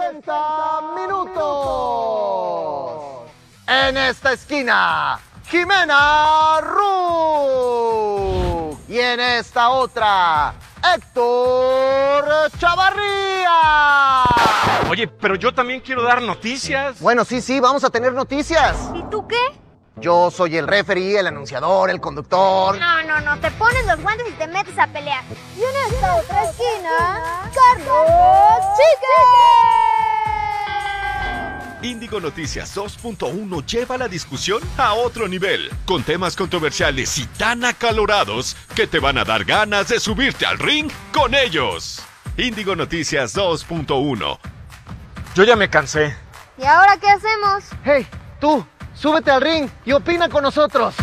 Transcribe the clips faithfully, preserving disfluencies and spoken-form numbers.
sesenta minutos. En esta esquina, Jimena Ru. Y en esta otra, Héctor Chavarría. Oye, pero yo también quiero dar noticias. Bueno, sí, sí, vamos a tener noticias. ¿Y tú qué? Yo soy el referee, el anunciador, el conductor. No, no, no, te pones los guantes y te metes a pelear. Y en esta otra esquina, Carlos Chique. Índigo Noticias dos punto uno lleva la discusión a otro nivel, con temas controversiales y tan acalorados que te van a dar ganas de subirte al ring con ellos. Índigo Noticias dos punto uno. Yo ya me cansé. ¿Y ahora qué hacemos? Hey, tú, súbete al ring y opina con nosotros.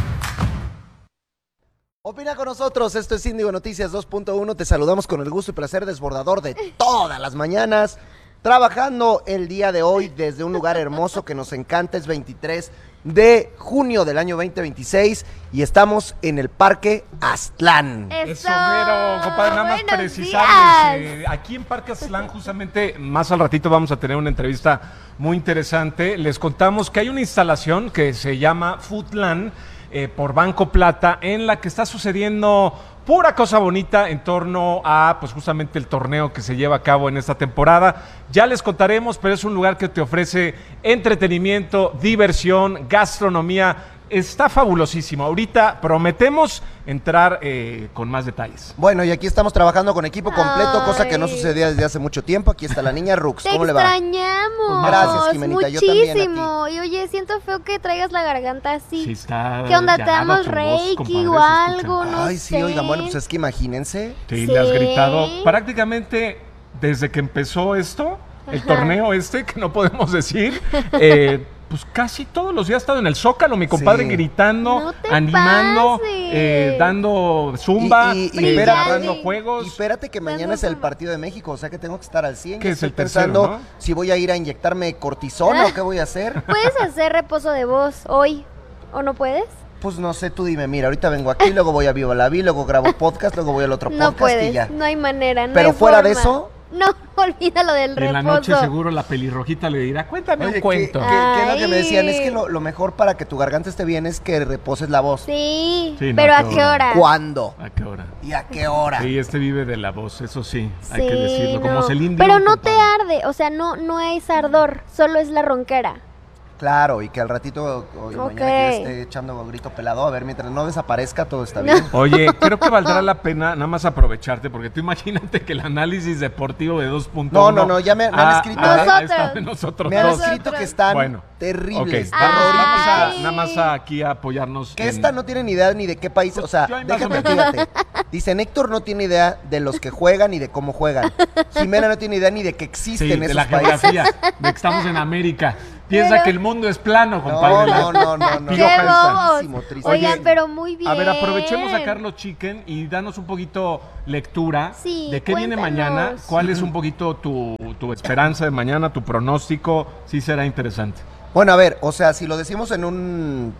Opina con nosotros, esto es Índigo Noticias dos punto uno. Te saludamos con el gusto y placer desbordador de todas las mañanas. Trabajando el día de hoy desde un lugar hermoso que nos encanta, es veintitrés de junio del año veinte veintiséis y estamos en el Parque Aztlán. Eso, mero, compadre, nada más buenos precisarles. días. eh, aquí en Parque Aztlán, justamente, más al ratito vamos a tener una entrevista muy interesante. Les contamos que hay una instalación que se llama Foodland eh, por Banco Plata, en la que está sucediendo pura cosa bonita en torno a, pues justamente el torneo que se lleva a cabo en esta temporada. Ya les contaremos, pero es un lugar que te ofrece entretenimiento, diversión, gastronomía. Está fabulosísimo. Ahorita prometemos entrar eh, con más detalles. Bueno, y aquí estamos trabajando con equipo completo, Ay. cosa que no sucedía desde hace mucho tiempo. Aquí está la niña Rux, Te ¿cómo le va? extrañamos. Gracias, Jimenita, yo también a ti. Muchísimo. Y oye, siento feo que traigas la garganta así. Sí está ¿Qué onda? ¿Te llagada damos tu voz, reiki compadre, o se algo? escucha. No Ay, sí, sé. oigan, bueno, pues es que imagínense. Sí, Sí. le has gritado prácticamente desde que empezó esto, el Ajá. torneo este, que no podemos decir, eh, pues casi todos los días ha estado en el Zócalo, mi compadre, Sí. gritando, No te animando, pases. eh, dando zumba, Y- y- y eh, espérate. dando Y juegos. espérate que mañana es el partido de México, o sea que tengo que estar al cien. Que Ya es estoy el tercero, pensando ¿no? si voy a ir a inyectarme cortisona o qué voy a hacer. ¿Puedes hacer reposo de voz hoy? ¿O no puedes? Pues no sé, tú dime, mira, ahorita vengo aquí, luego voy a Viva la Vi, luego grabo podcast, luego voy al otro No podcast y puedes, ya. no hay manera, no Pero hay fuera de forma. eso- No, olvídalo del En reposo. la noche seguro la pelirrojita le dirá, cuéntame Oye, un cuento. ¿qué, qué- qué es lo que me decían? Ay. Es que lo, lo mejor para que tu garganta esté bien es que reposes la voz. Sí, Sí, no, pero ¿a qué qué hora. hora? ¿Cuándo? ¿A qué hora? ¿Y a qué hora? Sí, este vive de la voz, eso sí, hay Sí, que decirlo. Como no. Celine Dion, Pero no te compadre. arde, o sea, no, no es ardor, solo es la ronquera. Claro, y que al ratito hoy Ok. mañana ya esté echando grito pelado, a ver, mientras no desaparezca todo está No. bien. Oye, creo que valdrá la pena nada más aprovecharte, porque tú imagínate que el análisis deportivo de dos punto uno... No, no, no, ya me- me han ha- escrito, ha- ¿eh? ha estado en nosotros Me han dos. escrito que están Bueno, terribles. Ok, vamos, Ay. vamos a, nada más a aquí a apoyarnos. Que en- esta no tiene ni idea ni de qué país, o sea, Yo ahí más déjame, o menos. fíjate. Dicen, Héctor no tiene idea de los que juegan ni de cómo juegan. Jimena no tiene idea ni de que Sí, existen de esos la países. geografía, de que estamos en América. Piensa Pero- que el mundo es plano, No, compadre. no, no, no, no. ¡Qué Piroja esta. bobos! Tristísimo, tristísimo. Oigan, Oye, pero muy bien. A ver, aprovechemos a Carlos Chicken y danos un poquito lectura Sí, de qué viene cuéntanos. mañana, cuál es un poquito tu, tu esperanza de mañana, tu pronóstico, sí será interesante. Bueno, a ver, o sea, si lo decimos en un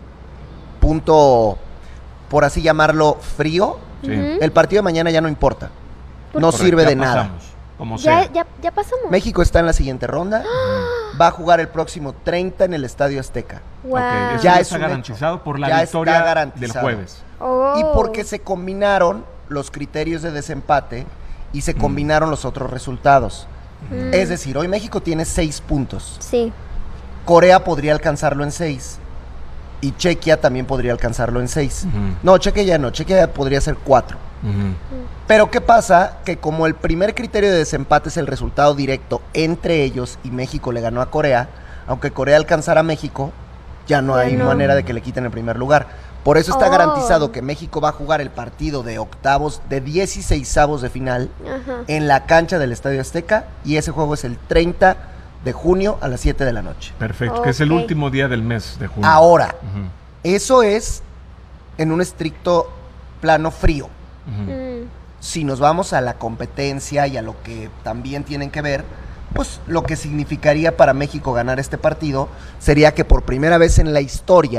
punto, por así llamarlo, frío, Sí. Ujú. el partido de mañana ya no importa. No Correcto, sirve ya de nada. pasamos, como Ya, sea. ya, ya pasamos. México está en la siguiente ronda. Va a jugar el próximo treinta en el Estadio Azteca. Wow. Ok, eso Ya ya es está un garantizado hecho. por la Ya está victoria del garantizado. jueves. Oh. Y porque se combinaron los criterios de desempate y se combinaron los otros resultados. Mm. Es decir, hoy México tiene seis puntos. Sí. Corea podría alcanzarlo en seis. Y Chequia también podría alcanzarlo en seis. Ujú. No, Chequia ya no. Chequia podría ser cuatro. Ujú. Pero ¿qué pasa? Que como el primer criterio de desempate es el resultado directo entre ellos y México le ganó a Corea, aunque Corea alcanzara a México, ya no Ya hay no. manera de que le quiten el primer lugar. Por eso está Oh. garantizado que México va a jugar el partido de octavos, de dieciseisavos de final Ajá. en la cancha del Estadio Azteca y ese juego es el treinta de junio a las siete de la noche. Perfecto, que es el Ok. último día del mes de junio. Ahora, Ujú, eso es en un estricto plano frío. ujú. Mm. Si nos vamos a la competencia y a lo que también tienen que ver, pues lo que significaría para México ganar este partido sería que por primera vez en la historia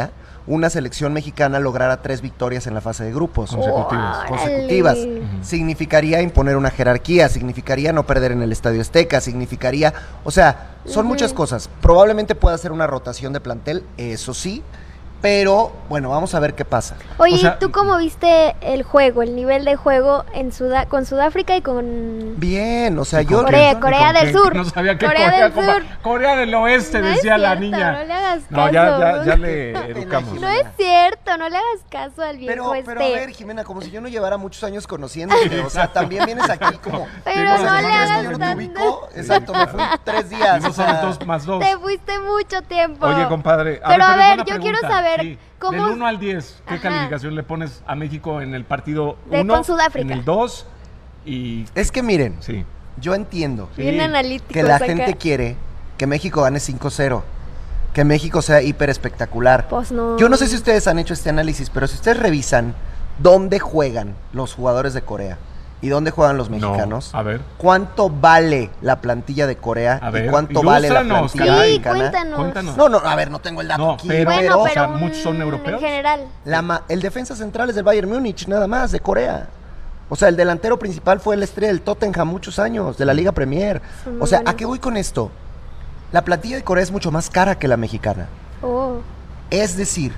una selección mexicana lograra tres victorias en la fase de grupos Consecutivas. Órale. consecutivas. Significaría imponer una jerarquía, significaría no perder en el Estadio Azteca, significaría, o sea, son Ujú. muchas cosas. Probablemente pueda ser una rotación de plantel, eso sí, pero bueno, vamos a ver qué pasa. Oye, O sea, ¿tú cómo viste el juego, el nivel de juego en Suda con Sudáfrica y con Bien, o sea, ¿Y yo con Corea, qué? Corea ¿Y con del qué? Sur? No sabía que Corea Corea, del compa- Sur. Corea del Oeste, No es decía la cierto, niña. no le hagas No, ya, ya, caso. ya le educamos. No es cierto, no le hagas caso al viejo Pero, este. pero a ver, Jimena, como si yo no llevara muchos años conociéndote, o sea, también vienes aquí como... Pero Sí, no no, le no, hagas no, que yo no te tanto. ubico, exacto, me fui tres Y días. no o somos sea, dos más dos. Te fuiste mucho tiempo. Oye, compadre. Pero a es ver, buena yo quiero pregunta. saber Sí, cómo- Del uno al diez, ¿qué Ajá. calificación le pones a México en el partido De uno? con Sudáfrica. En el dos y... Es que miren, Sí. yo entiendo Bien Sí. analítico. que la acá. gente quiere que México gane cinco cero, que México sea hiper espectacular. Pues no. Yo no sé si ustedes han hecho este análisis, pero si ustedes revisan dónde juegan los jugadores de Corea y dónde juegan los mexicanos, No, a ver. cuánto vale la plantilla de Corea A y ver, cuánto vale la ilústranos, plantilla caray. Sí, mexicana. cuéntanos. Cuéntanos. No, no, a ver, no tengo el dato No, aquí, pero- Bueno, o pero sea, muchos son mm, europeos. En general. La ma- el defensa central es del Bayern Múnich, nada más, de Corea. O sea, el delantero principal fue el estrella del Tottenham muchos años, de la Liga Premier. Son O sea, buenos. ¿a qué voy con esto? La plantilla de Corea es mucho más cara que la mexicana. Oh. Es decir,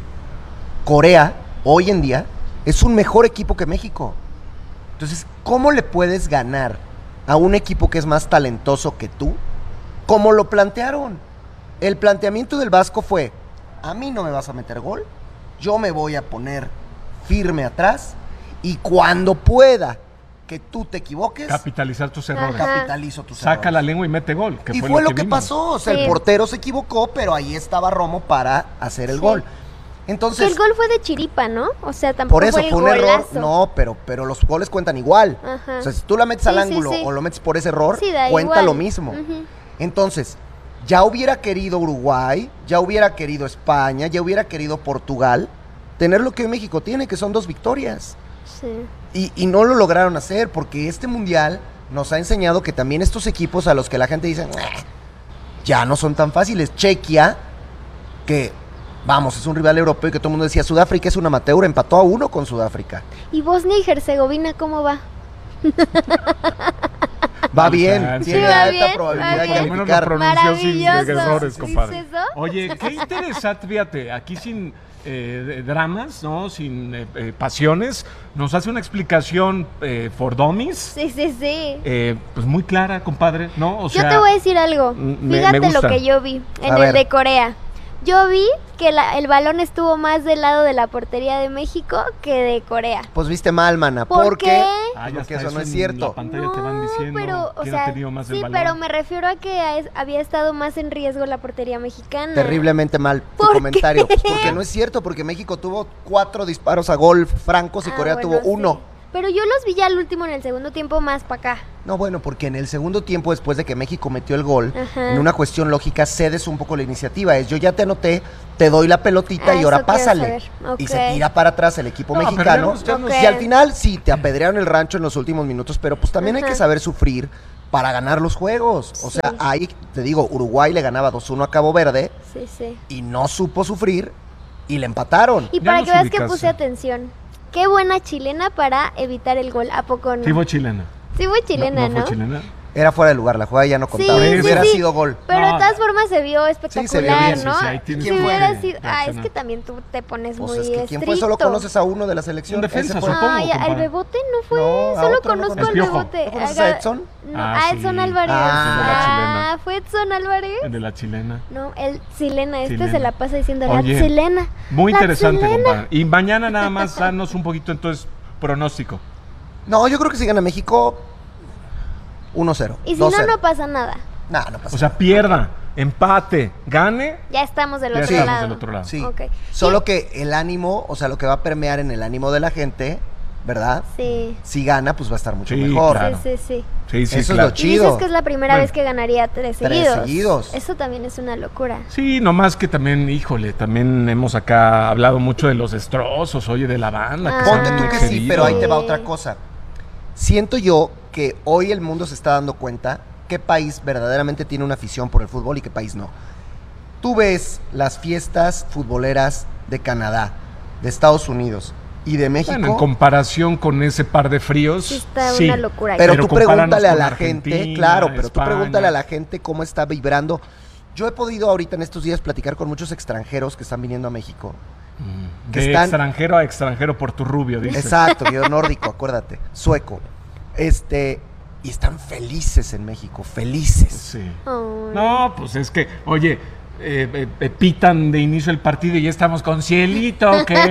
Corea, hoy en día, es un mejor equipo que México. Entonces, ¿cómo le puedes ganar a un equipo que es más talentoso que tú? Como lo plantearon. El planteamiento del Vasco fue, a mí no me vas a meter gol, yo me voy a poner firme atrás y cuando pueda que tú te equivoques, Capitalizar tus errores. Ajá. capitalizo tus Saca errores. la lengua y mete gol. Que Y fue, fue lo que, vimos. pasó, o sea, Sí. el portero se equivocó, pero ahí estaba Romo para hacer el Sí. gol. Que Entonces, el gol fue de chiripa, ¿no? O sea, tampoco por eso fue, fue el un error. golazo. No, pero, pero los goles cuentan igual. Ajá. O sea, si tú la metes al Sí, sí, ángulo sí. o lo metes por ese error, Sí, da cuenta igual. lo mismo. Ujú. Entonces, ya hubiera querido Uruguay, ya hubiera querido España, ya hubiera querido Portugal tener lo que hoy México tiene, que son dos victorias. Sí. Y, y no lo lograron hacer porque este mundial nos ha enseñado que también estos equipos a los que la gente dice, "Nah", ya no son tan fáciles. Chequia, que vamos, es un rival europeo y que todo el mundo decía, Sudáfrica es un amateur, empató a uno con Sudáfrica. ¿Y Bosnia y Herzegovina cómo va? Va Dale bien, chance. tiene Sí, va alta bien, probabilidad va de bien. Al menos lo calificar. pronunció sin Maravilloso. errores, compadre. ¿Dices eso? Oye, qué interesante, fíjate, aquí sin eh, de- dramas, ¿no? Sin eh, eh, pasiones, nos hace una explicación eh, for dummies, Sí, sí, sí. eh, pues muy clara, compadre, ¿no? O Yo sea, te voy a decir algo. m- me- Fíjate me lo gusta. que yo vi en A el ver. de Corea. Yo vi que la- el balón estuvo más del lado de la portería de México que de Corea. Pues viste mal, mana, ¿Por porque qué? Ah, ya porque está, eso no es en cierto. La pantalla te van diciendo pero, o quién sea, ha tenido más el sí, balón. pero me refiero a que ha- había estado más en riesgo la portería mexicana. terriblemente mal tu ¿Por comentario. qué? Pues porque no es cierto, porque México tuvo cuatro disparos a gol francos y Ah, Corea bueno, tuvo sí. uno. Pero yo los vi ya al último en el segundo tiempo más para acá. No, bueno, porque en el segundo tiempo, después de que México metió el gol, Ajá. en una cuestión lógica, cedes un poco la iniciativa. Es yo ya te anoté, te doy la pelotita Ah, y ahora eso quiero pásale. saber. Ok. Y se tira para atrás el equipo No, pero mexicano. ya nos- ya nos- Y al final sí, te apedrearon el rancho en los últimos minutos, pero pues también hay Ajá. que saber sufrir para ganar los juegos. O sea, Sí. ahí, te digo, Uruguay le ganaba dos uno a Cabo Verde Sí, sí. y no supo sufrir y le empataron. Y Ya para nos que veas que ubicaste. puse atención. Qué buena chilena para evitar el gol. ¿A poco no? Sí fue chilena. Sí fue chilena, no, ¿no? fue chilena. Era fuera de lugar, la jugada ya no contaba. Sí, sí, Hubiera sí. sido gol. Pero No, de todas ya. formas se vio se vio espectacular, bien, ¿no? sí, sí, ahí tienes Si que hubiera re- sido... Ah, es reaccionar. que también tú te pones Pues muy es que ¿quién fue? estricto. Solo conoces a uno de la selección. Un defensa, Ese fue. supongo. Ay, compadre. al Bebote no fue, No, a solo otro no conozco conozco. al El Piojo. Bebote. ¿No conoces Haga- a Edson? No, Ah, a Edson sí. Álvarez. Ah, de la chilena. Ah, ¿fue Edson Álvarez? El de la chilena. No, el Silena, este Silena. se la pasa diciendo Oye, la Silena. Muy La interesante, Silena. compadre. Y mañana nada más danos un poquito entonces pronóstico. No, yo creo que si gana México, uno cero. Y si no, no pasa nada. No, no pasa O sea, pierda, empate, gane. Ya estamos del Ya otro estamos lado. del otro lado. Sí. Ok. Solo que el ánimo, o sea, lo que va a permear en el ánimo de la gente, ¿verdad? Sí. Si gana, pues va a estar mucho Sí, mejor. claro. Sí, sí, sí. Sí, sí, Eso es claro. lo Y chido. dices que es la primera Bueno. vez que ganaría tres Tres seguidos. seguidos. Eso también es una locura. Sí, nomás que también, híjole, también hemos acá hablado mucho de los destrozos, oye, de la banda. Ah, que se Ponte han tú que sí, excedido. pero ahí te va Sí. otra cosa. Siento yo que hoy el mundo se está dando cuenta qué país verdaderamente tiene una afición por el fútbol y qué país no. Tú ves las fiestas futboleras de Canadá, de Estados Unidos y de México. Bueno, en comparación con ese par de fríos, Sí está sí. una locura. Pero, Pero tú compáranos pregúntale a con la Argentina, gente, claro, pero España. tú pregúntale a la gente cómo está vibrando. Yo he podido ahorita en estos días platicar con muchos extranjeros que están viniendo a México. Mm, que de están- extranjero a extranjero por tu rubio, dices. Exacto, yo nórdico, acuérdate, sueco. Este, y están felices en México, felices. Sí. Ay. No, pues es que, oye, eh, eh, eh, pitan de inicio el partido y ya estamos con Cielito,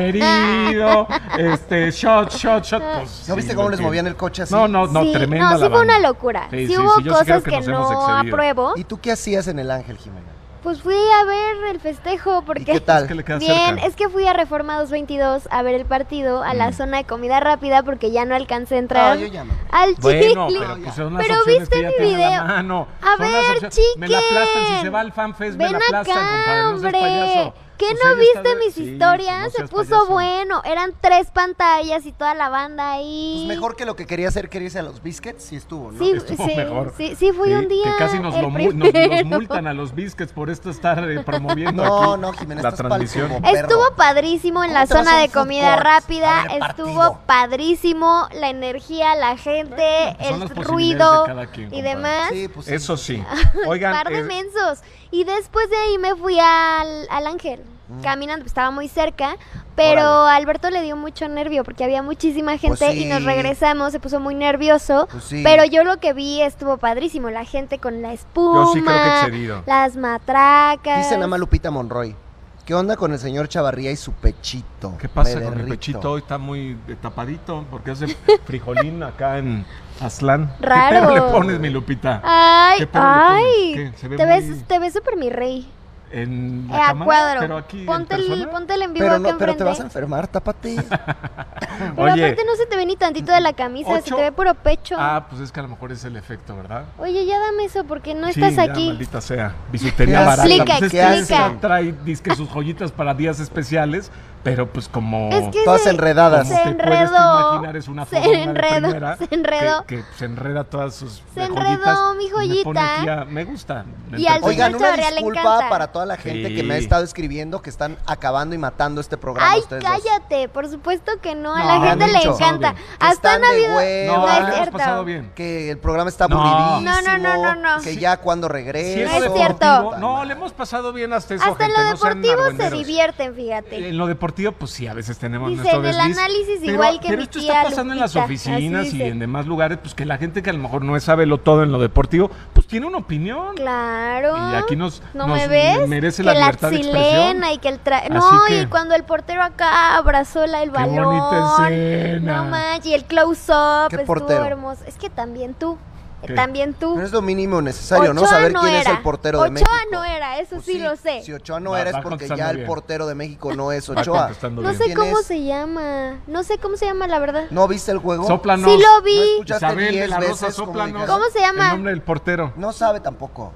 querido, este, shot, shot, shot. Pues, ¿No sí, viste lo cómo les entiendo. movían el coche así? No, no, no, Sí, tremenda no, sí la fue una banda. locura. Sí, Sí, sí, hubo sí, yo sí creo cosas que que, nos hemos no excedido. apruebo. ¿Y tú qué hacías en el Ángel, Jimena? Pues fui a ver el festejo porque... ¿Y qué tal? Es que le queda Bien, cerca. es que fui a Reforma doscientos veintidós a ver el partido a la Mm. zona de comida rápida porque ya no alcancé a entrar No, yo ya me voy. al Bueno, Chili. pero pues son las Pero opciones viste que ya mi tienen a la video. mano. A Son las ver, opciones. Me la aplastan si chiquen. se va al FanFest, me Ven la aplastan, acá, compadre, no seas hombre. payaso. ¿Qué Pues no ella viste está- mis sí, historias? pues no Se seas puso payaso. bueno. Eran tres pantallas y toda la banda ahí. Pues mejor que lo que quería hacer, quería irse a los biscuits, sí estuvo, ¿no? Sí, Estuvo sí, mejor. sí, sí fui Sí, un día. Que casi nos, el lo mu- nos, nos primero. multan a los biscuits por esto estar eh, promoviendo No, aquí no, Jimena, la estás pa'l transmisión. como perro. Estuvo padrísimo en ¿Cómo la te vas a zona un de food comida court rápida, a ver partido? estuvo padrísimo, la energía, la gente, Bueno, pues son el las posibilidades ruido de cada quien, y compadre. demás. Sí, pues sí, Eso sí, sí. sí. Oigan, Par de eh, mensos. Y después de ahí me fui al, al Ángel, caminando, pues, estaba muy cerca, pero Mm. Órale. a Alberto le dio mucho nervio porque había muchísima gente sí. y nos regresamos, se puso muy nervioso, Pues sí. pero yo lo que vi estuvo padrísimo, la gente con la espuma, Yo sí creo que excedido. las matracas. Dice nada más Lupita Monroy. ¿Qué onda con el señor Chavarría y su pechito? ¿qué pasa Me con el derrito. pechito? Hoy está muy eh, tapadito porque hace frijolín acá en Aztlán. Raro. ¿Qué perro le pones, mi Lupita? Ay, ¿Qué perro le ay, pones? ¿Qué? Se ve te muy- ves, te ves súper mi rey. En Eh, la a cámara, cuadro. pero aquí en ponte, el, persona. ponte el en vivo Pero, acá no, pero te enfrente. vas a enfermar, tápate. Pero Oye, aparte no se te ve ni tantito de la camisa, se ocho- te ve puro pecho. ah, pues es que a lo mejor es el efecto, ¿verdad? Oye, ya dame eso porque no Sí, estás ya, aquí. maldita sea. Bisutería ¿Qué barata. hace? Explica, Pues es que explica. esta trae disque sus joyitas para días especiales, pero pues como Es que Todas se, enredadas. como se te puedes enredó. imaginar, es una Se fodonga de enredó, primera se enredó. Que, que se enreda todas sus Se de enredó joyitas, mi y me pone joyita. aquí a- me gusta. me Y al entretiene. Oigan, señor una Chavarría le disculpa encanta. para toda la gente que me ha Sí. estado escribiendo que están acabando y matando este programa. Ay, ustedes dos. cállate, por supuesto que no, a No, la me gente han le dicho. encanta. Que Hasta están han de habido... hueva, No, no es le hemos cierto. pasado bien. que el programa está No. aburridísimo. No, no, no, no, no. Que ya cuando Si regrese. es No lo es cierto. deportivo, no, le hemos pasado bien hasta eso, Hasta en gente, lo no sean deportivo se argüenderos. divierten, fíjate. En lo deportivo, pues sí, a veces tenemos Dice, nuestro en el desliz. análisis pero, igual que pero mi esto tía está pasando en las Lupita, oficinas así y dice. en demás lugares, pues que la gente que a lo mejor no sabe lo todo en lo deportivo, pues tiene una opinión. Claro. Y aquí nos- ¿No nos me ves? merece que la libertad de expresión. chilena y que el tra... Así No, que- y cuando el portero acá abrazó la, el Qué balón. bonita escena. No manches, y el close-up ¿Qué estuvo portero? hermoso. Es que también tú. ¿Qué? También tú. Pero es lo mínimo necesario, ¿no? Ochoa Saber no quién es era. el portero Ochoa de México. no era, eso Pues sí lo sé. Si Ochoa no Va- era es va porque contestando ya el bien. portero de México no es Va Ochoa. contestando No bien. sé ¿Quién cómo es? se llama. No sé cómo se llama, la verdad. ¿No viste el juego? Sóplanos. Sí lo ¿No vi. escuchaste Isabel de diez la Rosa veces Sóplanos. comunicación? ¿Cómo se llama? El nombre del portero. No sabe tampoco.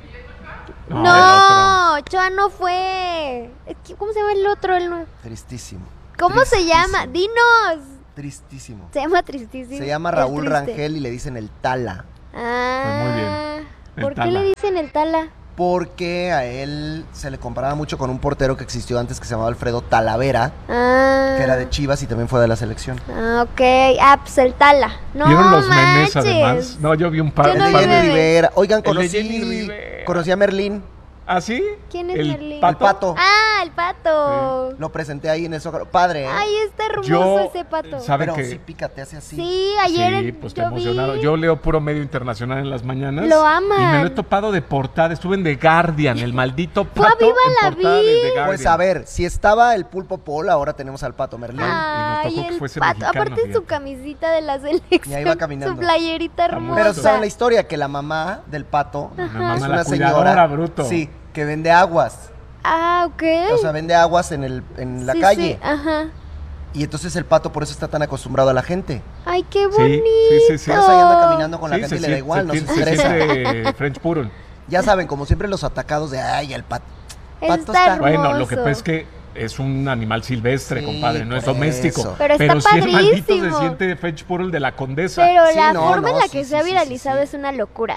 No, el No, Ochoa no fue. Es que, ¿cómo se llama el otro? El no- Tristísimo. ¿Cómo se Tristísimo. llama? Dinos. Tristísimo. Se llama tristísimo. Se llama Es Raúl triste. Rangel y le dicen el Tala. Ah. Pues muy bien. El ¿Por qué Tala. le dicen el Tala? Porque a él se le comparaba mucho con un portero que existió antes que se llamaba Alfredo Talavera, Ah. que era de Chivas y también fue de la selección. Ah, ok. Ah, pues el Tala. No ¿Vieron los memes manches. además? No, yo vi un par. Yo El no de vi Jenny memes. Rivera. Oigan, El de conocí, Jenny Rivera. conocí a Merlín. ¿Ah, sí? ¿Quién es el Merlín? Pato. El Pato. Ah, el pato. Lo presenté ahí en el Zócalo. Padre, ¿eh? Ay, está hermoso Yo, ese pato. ¿sabe Pero que sí, pícate, hace así. Sí, ayer Sí, en- pues yo está emocionado. vi. Yo leo puro medio internacional en las mañanas. Lo aman. Y me lo he topado de portada. Estuve en The Guardian, el maldito Fue a pato. Viva en la portada de Vi. The Guardian. Pues a ver, si estaba el Pulpo Paul, ahora tenemos al Pato Merlín. Ah. Ay, y nos tocó que el fuese pato. mexicano, Aparte fíjate. su camisita de la selección. Y ahí va caminando. Su playerita Está muy hermosa. Pero saben la historia que la mamá del Pato La mamá, es la una cuidadora, señora, bruto. sí, que vende aguas. Ah, ok. O sea, vende aguas en el en la Sí, calle. sí, ajá. Y entonces el Pato por eso está tan acostumbrado a la gente. Ay, qué Sí, bonito. sí, sí, sí. Por eso ahí anda caminando con la Sí, gente y se le da siente- igual, no se se estresa. siente French Poodle. Ya saben, como siempre los atacados de ay, el Pato. Pato Está está- hermoso. Bueno, lo que pasa es que es un animal silvestre, Sí, compadre, no es por doméstico. eso. Pero está sí el maldito se padrísimo. siente French Poodle de la condesa. Pero Sí, la no, forma en no, la sí, que sí, se ha sí, sí, viralizado sí. es una locura.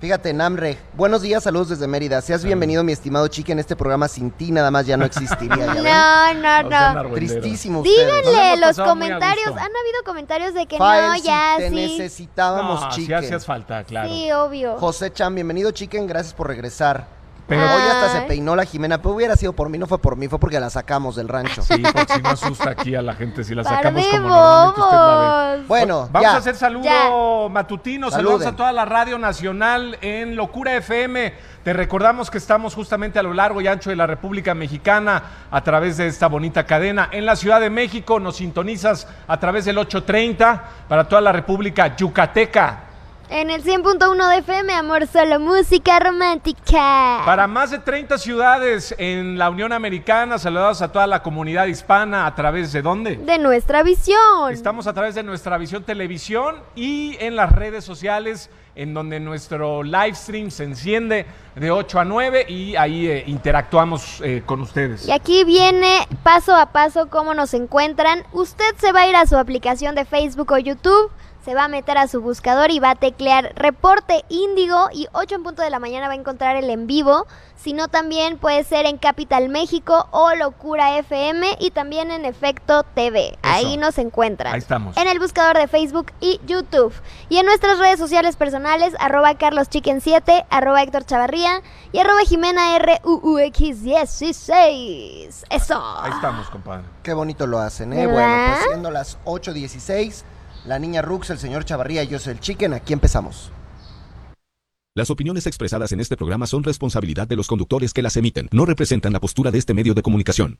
Fíjate, Namre, buenos días, saludos desde Mérida. Seas bienvenido, mi estimado Chique, en este programa sin ti nada más ya no existiría. ¿Ya ven? No, no, no. Tristísimo ustedes. Díganle Nos hemos los pasado muy a comentarios. gusto. Han habido comentarios de que Fael, no, si ya te sí. necesitábamos, No, Chique. si hacías falta, claro. Sí, obvio. José Chan, bienvenido, Chiquen, gracias por regresar. Pero Hoy hasta se Ay. peinó la Jimena, pero hubiera sido por mí, no fue por mí, fue porque la sacamos del rancho. sí, porque si no asusta aquí a la gente si la Par sacamos de como normalmente usted la ve. bobos. Bueno, Vamos ya. a hacer saludo Ya. matutino, Saluden. saludos a toda la Radio Nacional en Locura F M. Te recordamos que estamos justamente a lo largo y ancho de la República Mexicana a través de esta bonita cadena. En la Ciudad de México nos sintonizas a través del ocho treinta para toda la República Yucateca. En el cien punto uno de F M, amor, solo música romántica. Para más de treinta ciudades en la Unión Americana, saludos a toda la comunidad hispana a través de ¿dónde? De nuestra visión. Estamos a través de nuestra visión televisión y en las redes sociales en donde nuestro live stream se enciende de ocho a nueve y ahí eh, interactuamos eh, con ustedes. Y aquí viene paso a paso cómo nos encuentran. Usted se va a ir a su aplicación de Facebook o YouTube, se va a meter a su buscador y va a teclear Reporte Índigo y ocho en punto de la mañana va a encontrar el en vivo. Si no, también puede ser en Capital México o Locura F M y también en Efecto T V. Ahí nos encuentran. Ahí estamos. En el buscador de Facebook y YouTube. Y en nuestras redes sociales personales, arroba Carlos Chicken siete, arroba Héctor Chavarría y arroba Jimena R U U X dieciséis. Eso. Ahí estamos, compadre. Qué bonito lo hacen, ¿eh? ¿Verdad? Bueno, pues siendo las ocho dieciséis, la niña Rux, el señor Chavarría y yo soy el Chicken, aquí empezamos. Las opiniones expresadas en este programa son responsabilidad de los conductores que las emiten. No representan la postura de este medio de comunicación.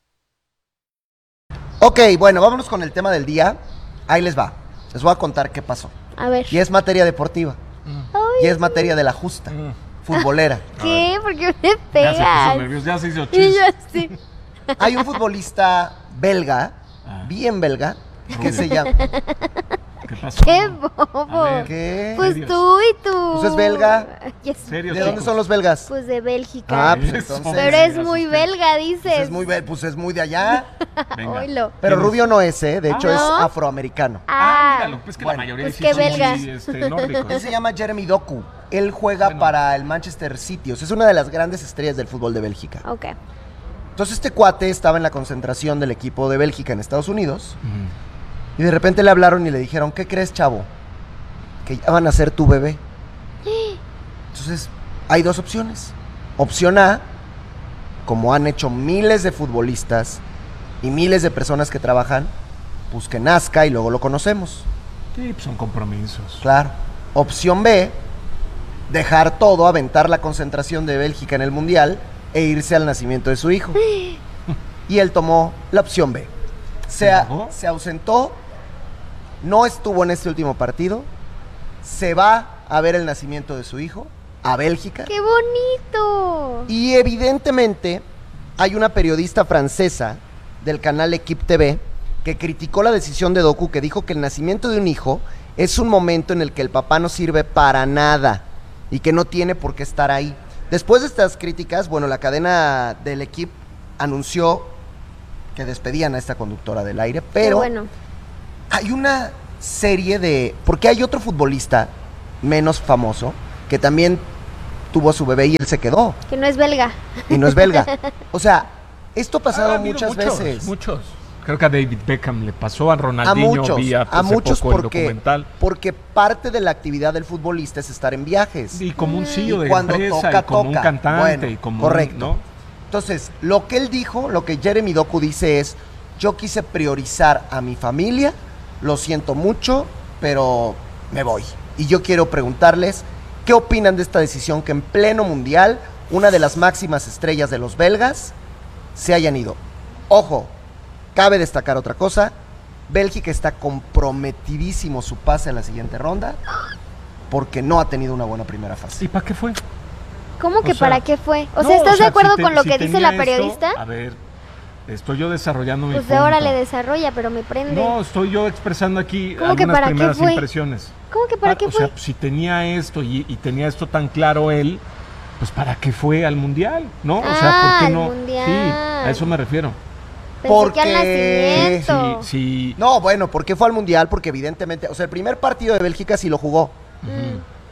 Ok, bueno, vámonos con el tema del día. Ahí les va. Les voy a contar qué pasó. A ver. Y es materia deportiva. Mm. Y es materia de la justa, futbolera. ¿Qué? ¿Por qué me Ya se pegas? puso nervioso, ya se hizo Y chis. yo así. Hay un futbolista belga, Ah. bien belga, que se llama... ¿Qué pasó? ¡Qué A bobo! ver. ¿Qué? Pues Serios. tú y tú. Pues es belga. Yes. ¿Serio, ¿De dónde chicos? son los belgas? Pues de Bélgica. Ah, pues Eso. entonces... Pero es me muy asusté. belga, dices. Pues es muy, bel- pues es muy de allá. Venga. Oílo. Pero ¿Quién es? rubio no es, ¿eh? De hecho Ah, es ¿no? afroamericano. Ah, Ah, míralo, pues que bueno, la mayoría pues sí qué son belga. muy, este, nórdicos. Él se llama Jeremy Doku. Él juega Bueno. para el Manchester City. O sea, es una de las grandes estrellas del fútbol de Bélgica. ok. Entonces este cuate estaba en la concentración del equipo de Bélgica en Estados Unidos. Mm. Y de repente le hablaron y le dijeron, ¿qué crees, chavo? Que ya van a ser tu bebé. Entonces, hay dos opciones. Opción A, como han hecho miles de futbolistas y miles de personas que trabajan, pues que nazca y luego lo conocemos. Sí, pues son compromisos. Claro. Opción B, dejar todo, aventar la concentración de Bélgica en el Mundial e irse al nacimiento de su hijo. Y él tomó la opción B. Se, a- ¿Enojó? se ausentó, no estuvo en este último partido, se va a ver el nacimiento de su hijo a Bélgica. ¡Qué bonito! Y evidentemente hay una periodista francesa del canal Equipe T V que criticó la decisión de Doku, que dijo que el nacimiento de un hijo es un momento en el que el papá no sirve para nada y que no tiene por qué estar ahí. Después de estas críticas, bueno, la cadena del Equipe anunció que despedían a esta conductora del aire, Qué pero bueno. hay una serie de... Porque hay otro futbolista menos famoso que también tuvo a su bebé y él se quedó. Que no es belga. Y no es belga. O sea, esto ha Ah, pasado ha habido muchas muchos, veces. Muchos. Creo que a David Beckham le pasó, a A Ronaldinho muchos, vi a hace muchos poco el porque, documental. porque parte de la actividad del futbolista es estar en viajes. Y como un C E O Y de cuando empresa, toca, y como toca. un cantante, Bueno, y como correcto. un, ¿no? Entonces, lo que él dijo, lo que Jeremy Doku dice es, yo quise priorizar a mi familia, lo siento mucho, pero me voy. Y yo quiero preguntarles, ¿qué opinan de esta decisión que en pleno mundial, una de las máximas estrellas de los belgas, se hayan ido? Ojo, cabe destacar otra cosa, Bélgica está comprometidísimo su pase a la siguiente ronda, porque no ha tenido una buena primera fase. ¿Y para qué fue? ¿Cómo que O sea, para qué fue? O No, sea, ¿estás de acuerdo si te- con lo si que dice tenía la periodista? esto, a ver, estoy yo desarrollando mi Pues de punto. ahora le desarrolla, pero me prende. No, estoy yo expresando aquí ¿Cómo que algunas para qué primeras fue? impresiones. ¿Cómo que para Ah, qué o fue? sea, si tenía esto y, y tenía esto tan claro él, pues ¿para qué fue al mundial? ¿No? O sea, Ah, ¿por al qué no? mundial. Sí, a eso me refiero. Pensé porque- que al nacimiento. Sí, sí. No, bueno, ¿por qué fue al mundial? Porque evidentemente, o sea, el primer partido de Bélgica sí lo jugó. Mm.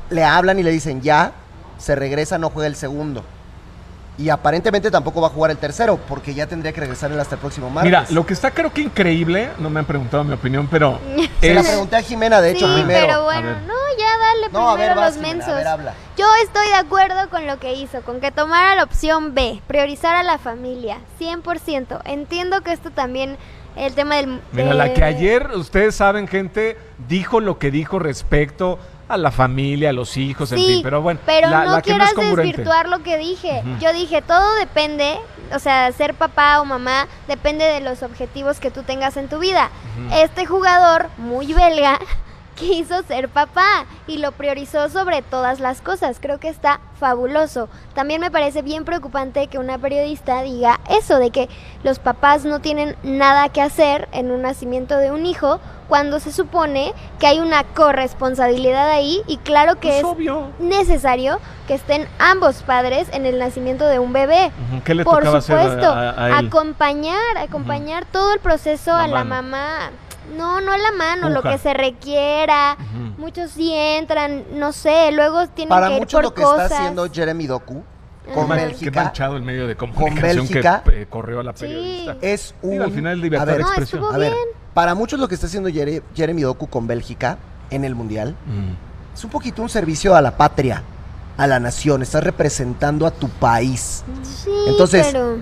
le hablan y le dicen ya, se regresa, no juega el segundo. Y aparentemente tampoco va a jugar el tercero, porque ya tendría que regresar él hasta el próximo martes. Mira, lo que está creo que increíble, no me han preguntado mi opinión, pero Se la es- pregunté a Jimena, de hecho, sí, primero. pero A bueno, ver. no, ya dale No, a ver, primero vas, los Jimena, mensos. a ver, habla. Yo estoy de acuerdo con lo que hizo, con que tomara la opción B, priorizar a la familia, cien por ciento. Entiendo que esto también, el tema del... Mira, de- la que ayer, ustedes saben, gente, dijo lo que dijo respecto a la familia, a los hijos, en Sí, fin, pero bueno, pero la, no la que no quieras es congruente. desvirtuar lo que dije. Ujú. Yo dije, todo depende, o sea, ser papá o mamá depende de los objetivos que tú tengas en tu vida. Ujú. Este jugador, muy belga, quiso ser papá y lo priorizó sobre todas las cosas. Creo que está fabuloso. También me parece bien preocupante que una periodista diga eso, de que los papás no tienen nada que hacer en un nacimiento de un hijo, cuando se supone que hay una corresponsabilidad ahí, y claro que Pues es obvio. necesario que estén ambos padres en el nacimiento de un bebé. Ujú, ¿qué le Por tocaba hacer a- supuesto, a, a él? acompañar, acompañar todo el proceso La a la mano. mamá. No, no a la mano, lo Puja. que se requiera. Ujú. Muchos sí entran, no sé, luego tienen Para que ir muchos por lo que cosas. está haciendo Jeremy Doku con Ajá. Qué Bélgica manchado el medio de comunicación Bélgica. que eh, corrió a la Sí. periodista. es un... Digo, al final a libertad ver, de No, expresión. estuvo a ver, bien. para muchos lo que está haciendo Jere- Jeremy Doku con Bélgica en el Mundial Mm. es un poquito un servicio a la patria, a la nación. Estás representando a tu país. Sí, Entonces, pero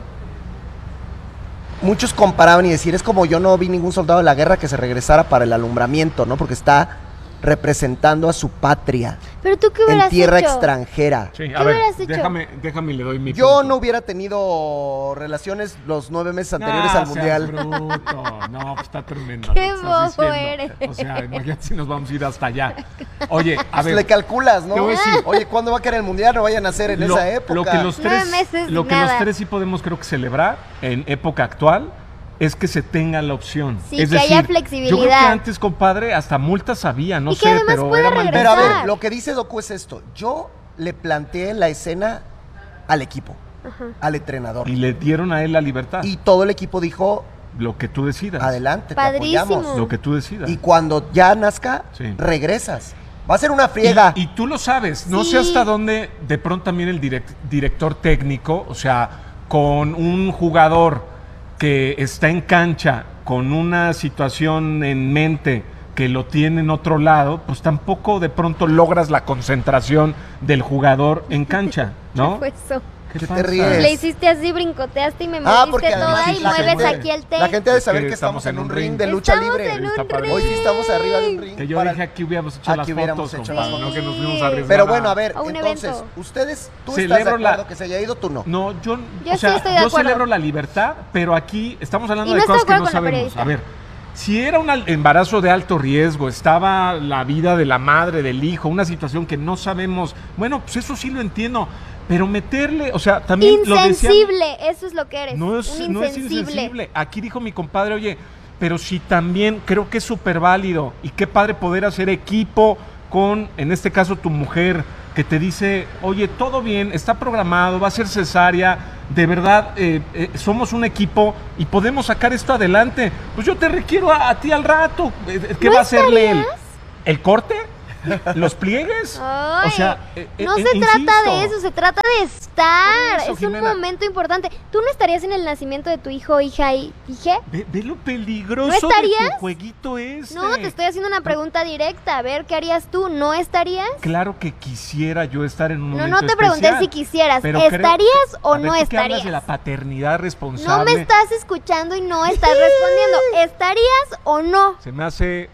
Muchos comparaban y decir, es como yo no vi ningún soldado de la guerra que se regresara para el alumbramiento, ¿no? Porque está representando a su patria pero tú qué en hubieras tierra hecho? extranjera. Sí, ¿Qué a ver, hubieras hecho? déjame, déjame y le doy mi Yo punto. no hubiera tenido relaciones los nueve meses anteriores No, al mundial. seas bruto. No, pues está tremendo. Qué lo que estás bobo diciendo. eres. O sea, imagínate si nos vamos a ir hasta allá. Oye, a Pues ver. le calculas, ¿no? te voy a decir. Oye, ¿cuándo va a caer el mundial? No vayan a hacer en lo, esa época. lo que los Nueve tres, meses, lo que los nada. tres sí podemos creo que celebrar en época actual es que se tenga la opción. Sí, es que decir, haya yo creo que flexibilidad. antes, compadre, hasta multas había, no Y que sé, además pero pueda era mal Pero a regresar. ver, lo que dice Doku es esto. Yo le planteé la escena al equipo, Ajá. al entrenador. Y le dieron a él la libertad. Y todo el equipo dijo, Lo que tú decidas. adelante, te Padrísimo. apoyamos. Lo que tú decidas. Y cuando ya nazca, Sí. regresas. Va a ser una friega. Y, y tú lo sabes, no Sí. sé hasta dónde de pronto también el direct- director técnico, o sea, con un jugador que está en cancha, con una situación en mente que lo tiene en otro lado, pues tampoco de pronto logras la concentración del jugador en cancha, ¿no? ¿Qué fue eso? ¿Qué ¿Qué te pasa? ríes? Le hiciste así, brincoteaste y me Ah, moviste porque toda además y la mueves gente- aquí el tape. La gente debe Es saber que que estamos en un ring de ring. lucha Estamos libre. en Está un padre. Hoy sí ring. estamos arriba de un ring. Que yo para- dije aquí hubiéramos hecho Aquí las hubiéramos fotos, hecho compadre, las no que nos fotos. fuimos a arriesgar. Pero bueno, a ver, A un entonces, evento. ustedes, tú Celebro estás de acuerdo la- que se haya ido, tú no. No, yo, Yo o sí sea, estoy de yo acuerdo. celebro la libertad, pero aquí estamos hablando Y de no estoy cosas de que no acuerdo con la sabemos. periodista. A ver, si era un al- embarazo de alto riesgo, estaba la vida de la madre, del hijo, una situación que no sabemos, bueno, pues eso sí lo entiendo, pero meterle, o sea, también lo decían. Insensible, eso es lo que eres. No es, un no es insensible. insensible. Aquí dijo mi compadre, oye, pero sí también creo que es súper válido y qué padre poder hacer equipo con, en este caso, tu mujer, que te dice, oye, todo bien, está programado, va a ser cesárea, de verdad, eh, eh, somos un equipo y podemos sacar esto adelante. Pues yo te requiero a, a ti al rato. Eh, ¿Qué ¿No va a hacerle él? estarías? ¿El corte? ¿Los pliegues? Ay, o sea, eh, no eh, se trata insisto. de eso, se trata de estar. Por eso, es Jimena. un momento importante. ¿Tú no estarías en el nacimiento de tu hijo, hija y hije? Ve, ve lo peligroso ¿No de tu estarías? jueguito este. No, te estoy haciendo una pregunta directa. A ver, ¿qué harías tú? ¿No estarías? Claro que quisiera yo estar en un No, momento no te pregunté especial, si quisieras. pero creo ¿Estarías que- o a ver, no tú que hablas estarías? de la paternidad No responsable. me estás escuchando y no estás respondiendo. ¿Estarías o no? Se me hace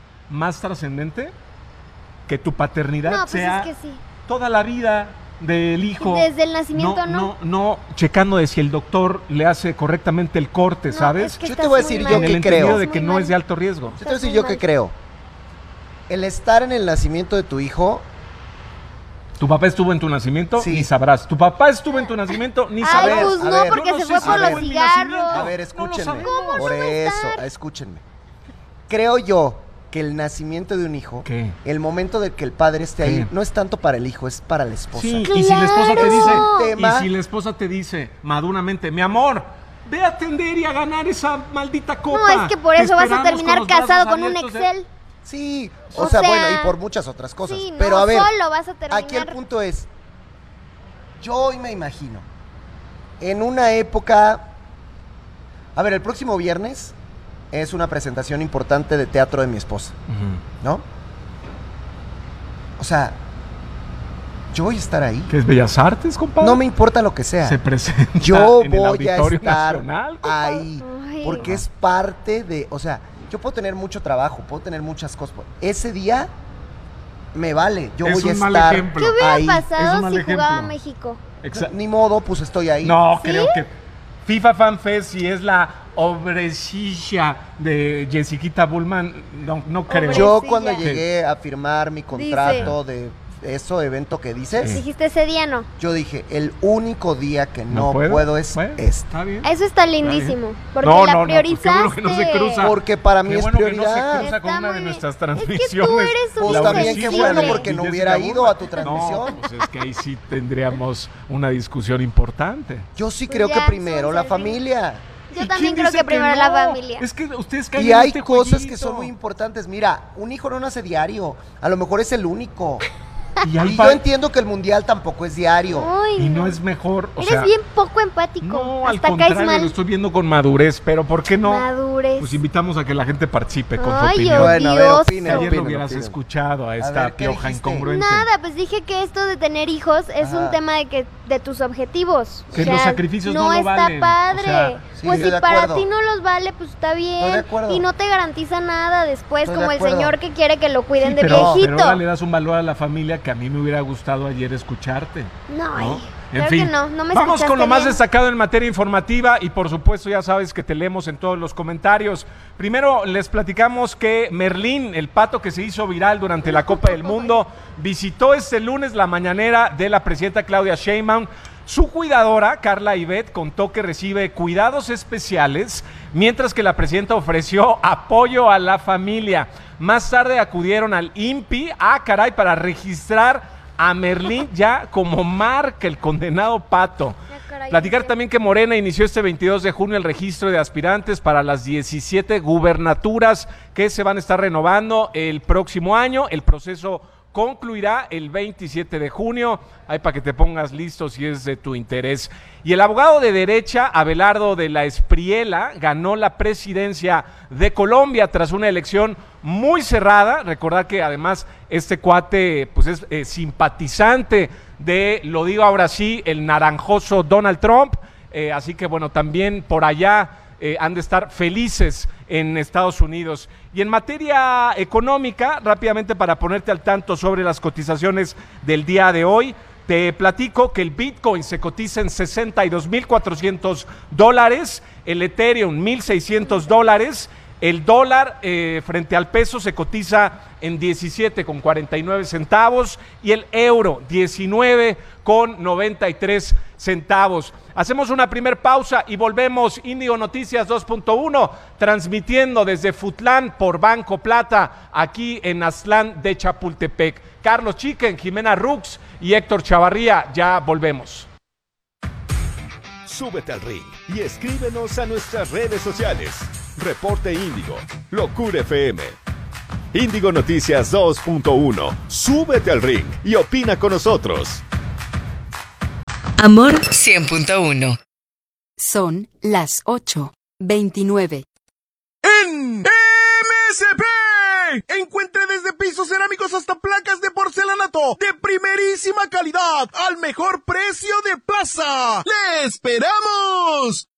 más trascendente que tu paternidad No, pues sea es que sí. toda la vida del hijo. Desde el nacimiento, no. No, no checando de si el doctor le hace correctamente el corte, No, ¿sabes? es que Yo te estás voy a muy decir mal. yo en que el entendido creo. de Estás que muy no mal. es de alto riesgo. Yo te voy a decir muy yo que mal. creo. El estar en el nacimiento de tu hijo, Tu papá estuvo en tu nacimiento, Sí. ni sabrás. Tu papá estuvo en tu nacimiento, ni Ay, sabrás. pues a no, ver, porque yo no se sé fue si por estuvo los en mi cigarros. nacimiento. a ver, No lo escúchenme. sabemos. ¿Cómo Por no va a eso, estar? escúchenme. Creo yo que el nacimiento de un hijo, ¿Qué? el momento de que el padre esté ¿Qué? ahí, no es tanto para el hijo, es para la esposa. Sí, y si la esposa te dice, ¡Claro! Tema. y si la esposa te dice maduramente, mi amor, ve a atender y a ganar esa maldita copa. No, es que por Te eso vas a esperamos terminar con los brazos casado con un abiertos de-". Excel. Sí, o, O sea, sea, bueno, y por muchas otras cosas. Sí, Pero no a ver, solo vas a terminar. aquí el punto es, yo hoy me imagino, en una época, a ver, el próximo viernes es una presentación importante de teatro de mi esposa, Ujú. ¿no? O sea, yo voy a estar ahí. ¿Qué es Bellas Artes, compadre? No me importa lo que sea. Se presenta Yo en el voy a Auditorio estar Nacional, compadre. ahí, Ay. porque es parte de, o sea, yo puedo tener mucho trabajo, puedo tener muchas cosas. Ese día me vale, yo Es voy a un mal estar ejemplo. ¿Qué hubiera ahí. Es pasado un mal si jugaba ejemplo. México? Exa- Ni modo, pues estoy ahí. No, ¿Sí? creo que FIFA Fan Fest, si es la obrecilla de Jessiquita Bullman, no, no creo. Obre- Yo Pobrecilla. cuando Sí. llegué a firmar mi contrato de eso, evento que dices, Dijiste ese día no. yo dije, el único día que no, puedo, puedo es Bueno, este. Está bien. Eso está lindísimo. Porque No, la no, no, pues qué priorizaste. bueno que no se cruza. Porque para mí Qué es bueno que no se prioridad. cruza con Está una de muy nuestras bien. Es que tú transmisiones. eres un Pues también qué insensible. bueno, porque no Y hubiera Jessica ido Bullman. a tu transmisión. No, pues es que ahí sí tendríamos una discusión importante. Yo sí Pues creo ya, que primero son la servir. familia. Yo ¿Y también quién creo dice que primero la no? familia. Es que ustedes caen Y en hay este cosas jueguito. que son muy importantes. Mira, un hijo no nace diario. A lo mejor es el único. Y, hay Y pa- yo entiendo que el mundial tampoco es diario. Ay, y no es mejor, o Eres sea, bien poco empático. no, al Hasta caes contrario, mal. lo estoy viendo con madurez, pero ¿por qué no? Madurez. Pues invitamos a que la gente participe con su Ay, opinión. Bueno, a ver, odioso. Que opinen, ayer lo opinen, hubieras opinen. escuchado a esta ver, ¿qué pioja dijiste? incongruente. Nada, pues dije que esto de tener hijos es Ajá. un tema de que de tus objetivos. Que los sacrificios no lo está valen, padre. o sea, sí, pues estoy si de para acuerdo. ti no los vale, pues está bien. Estoy de acuerdo. Y no te garantiza nada después, Estoy de como el acuerdo. señor que quiere que lo cuiden Sí, de pero, viejito. pero ahora le das un valor a la familia que a mí me hubiera gustado ayer escucharte. No, ay, ¿no? En claro fin, que no, no me vamos escuchaste con lo más bien. destacado en materia informativa y por supuesto ya sabes que te leemos en todos los comentarios. Primero les platicamos que Merlín, el pato que se hizo viral durante la Copa del Mundo, visitó este lunes la mañanera de la presidenta Claudia Sheinbaum. Su cuidadora, Carla Ivette, contó que recibe cuidados especiales, mientras que la presidenta ofreció apoyo a la familia. Más tarde acudieron al I N P I, ah caray, para registrar a Merlín ya como marca el condenado pato. Ya, caray, Platicar ya. también que Morena inició este veintidós de junio el registro de aspirantes para las diecisiete gubernaturas que se van a estar renovando el próximo año. El proceso concluirá el veintisiete de junio. Ahí para que te pongas listo si es de tu interés. Y el abogado de derecha, Abelardo de la Espriela, ganó la presidencia de Colombia tras una elección muy cerrada. Recordar que además este cuate pues es eh, simpatizante de, lo digo ahora sí, el naranjoso Donald Trump. Eh, así que bueno, también por allá eh, han de estar felices en Estados Unidos. Y en materia económica, rápidamente para ponerte al tanto sobre las cotizaciones del día de hoy, te platico que el Bitcoin se cotiza en sesenta y dos mil cuatrocientos dólares, el Ethereum mil seiscientos dólares, el dólar eh, frente al peso se cotiza en diecisiete con cuarenta y nueve centavos y el euro diecinueve con noventa y tres centavos. Hacemos una primer pausa y volvemos. Índigo Noticias dos punto uno, transmitiendo desde Futlán por Banco Plata, aquí en Aztlán de Chapultepec. Carlos Chiquen, Jimena Rux y Héctor Chavarría, ya volvemos. Súbete al ring y escríbenos a nuestras redes sociales. Reporte Índigo, Locura F M. Índigo Noticias dos punto uno. Súbete al ring y opina con nosotros. Amor cien punto uno. Son las ocho veintinueve. En M S P encuentre desde pisos cerámicos hasta placas de porcelanato de primerísima calidad al mejor precio de plaza. ¡Le esperamos!